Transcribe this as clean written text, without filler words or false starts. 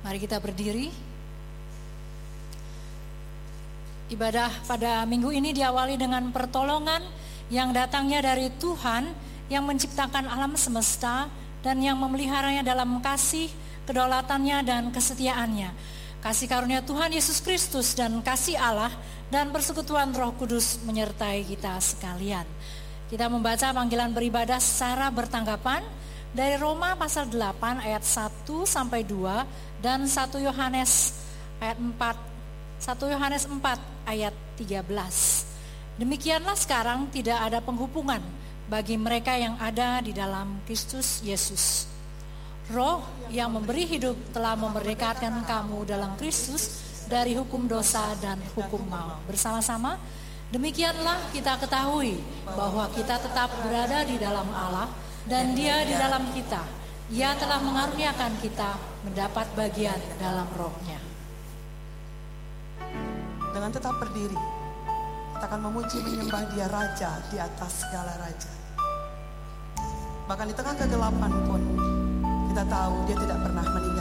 Mari kita berdiri. Ibadah pada minggu ini diawali dengan pertolongan yang datangnya dari Tuhan yang menciptakan alam semesta dan yang memeliharanya dalam kasih, kedaulatannya dan kesetiaannya. Kasih karunia Tuhan Yesus Kristus dan kasih Allah dan persekutuan Roh Kudus menyertai kita sekalian. Kita membaca panggilan beribadah secara bertanggapan dari Roma pasal 8 ayat 1 sampai 2 dan 1 Yohanes ayat 4 ayat 13. Demikianlah sekarang tidak ada penghubungan bagi mereka yang ada di dalam Kristus Yesus. Roh yang memberi hidup telah memerdekakan kamu dalam Kristus dari hukum dosa dan hukum maut. Bersama-sama, demikianlah kita ketahui bahwa kita tetap berada di dalam Allah dan Dia di dalam kita. Ia telah mengaruniakan kita mendapat bagian dalam Roh-Nya. Dengan tetap berdiri, kita akan memuji menyembah Dia Raja di atas segala raja. Bahkan di tengah kegelapan pun kita tahu Dia tidak pernah meninggalkan.